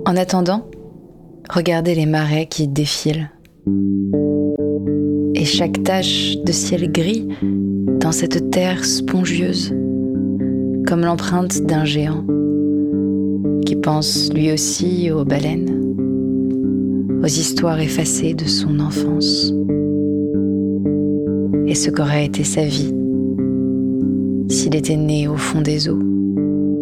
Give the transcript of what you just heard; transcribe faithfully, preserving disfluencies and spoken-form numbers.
En attendant, regardez les marais qui défilent. Et chaque tache de ciel gris dans cette terre spongieuse, comme l'empreinte d'un géant qui pense lui aussi aux baleines, aux histoires effacées de son enfance et ce qu'aurait été sa vie s'il était né au fond des eaux.